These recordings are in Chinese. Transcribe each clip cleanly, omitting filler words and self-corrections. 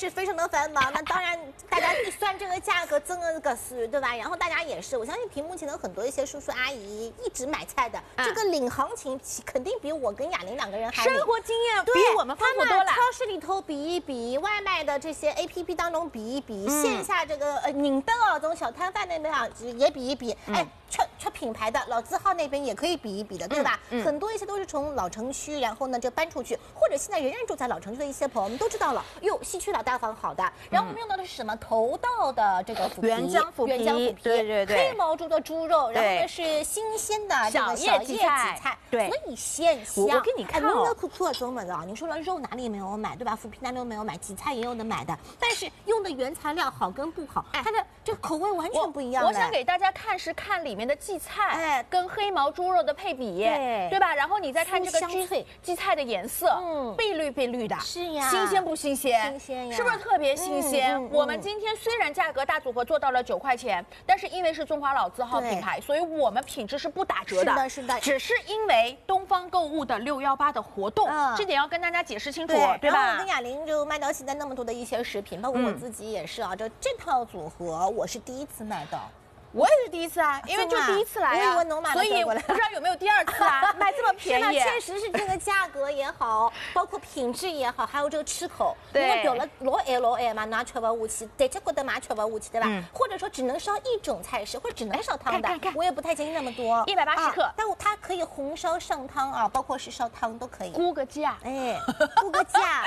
是非常的繁忙。那当然，大家一算这个价格，真的个是，对吧？然后大家也是，我相信屏幕前的很多一些叔叔阿姨一直买菜的，这个领行情肯定比我跟雅玲2个人还领。 生活经验比我们丰富多了。 超市里头比一比，外卖的这些 APP 当中比一比，线下这个宁德这种小摊贩那边啊也比一比，哎。出品牌的老字号那边也可以比一比的，对吧？很多一些都是从老城区，然后呢就搬出去，或者现在仍然住在老城区的一些朋友们都知道了，哟，西区老大房好的。然后我们用到的是什么？头道的这个腐皮， 原浆腐皮，对， 黑毛猪的猪肉，然后呢是新鲜的这个小叶紫菜， 对， 所以鲜香。 我给你看哦， 您的库克中文啊，您说了肉哪里没有买，对吧？腐皮哪里没有买，紫菜也有的买的，但是用的原材料好跟不好，它的这个口味完全不一样。 我想给大家看是看里面的荠菜，跟黑毛猪肉的配比，对吧？然后你再看这个荠菜的颜色，碧绿的， 是呀， 新鲜不新鲜？ 新鲜呀， 是不是特别新鲜？我们今天虽然价格大组合做到了9块钱，但是因为是中华老字号品牌，所以我们品质是不打折的。 是的， 只是因为东方购物的618的活动，这点要跟大家解释清楚，对吧？ 我跟雅玲就卖到现在那么多的一些食品，包括我自己也是啊，这套组合我是第一次买到。 我也是第一次啊，因为就第一次来啊，所以不知道有没有第2次啊，卖这么便宜。 确实是这个价格也好，包括品质也好，还有这个吃口，因为表了老爱嘛，拿吃不下去，对这个的嘛吃不下去，对吧？或者说只能烧一种菜式，或者只能烧汤的，我也不太建议那么多 ，180克。 但它可以红烧上汤啊，包括是烧汤都可以。 估个价， 估个价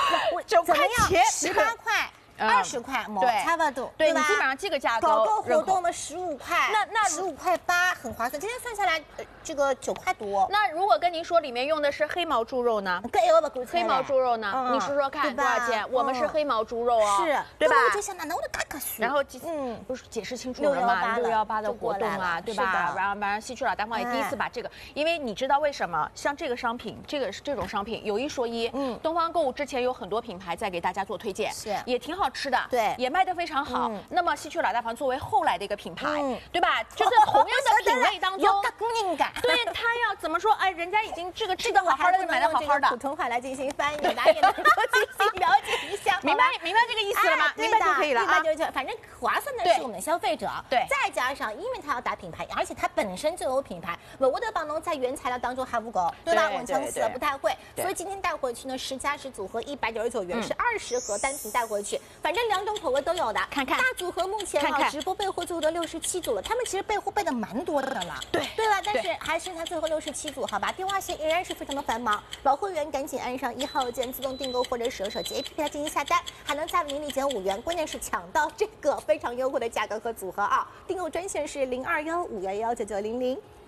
，9块钱 ，18块。20块，差不多， 对吧？ 你基本上这个价格， 搞个活动嘛，15块， 那 15块8，很划算。今天算下来，这个9块多。 那如果跟您说里面用的是黑毛猪肉呢？黑毛猪肉呢？你说说看多少钱？我们是黑毛猪肉哦， 是， 对吧？ 我就想，那我的嘎嘎虚。 然后不是解释清楚了吗？618的活动啊，对吧？然后西区老大方也第一次把这个，因为你知道为什么？像这个商品，这种商品有一说一，东方购物之前有很多品牌在给大家做推荐， 是， 也挺好吃的， 对。 也卖得非常好。那么西区老大房作为后来的一个品牌，对吧？就在同样的品类当中， 有个人感。 对，他要怎么说？哎，人家已经这个吃的好好的，买的好好的。 普通话来进行翻译，大家也能够进行了解一下。 明白这个意思了吗？明白就可以了啊。 反正划算的是我们的消费者。 对。 再加上，因为它要打品牌，而且它本身就有品牌，我的帮农在原材料当中还不够，对吧？我强死了不太会，所以今天带回去呢，10+10组合199元，是20盒单品带回去，反正2种口味都有的。 看看大组合目前直播备货最后的67组了，他们其实备货备的蛮多的了，对吧？但是还剩下最后67组，好吧？电话线仍然是非常的繁忙，老会员赶紧按上1号键自动订购或者使用手机 APP 来进行下单，还能再领礼减5元，关键是抢到这个非常优惠的价格和组合啊！订购专线是0215119900。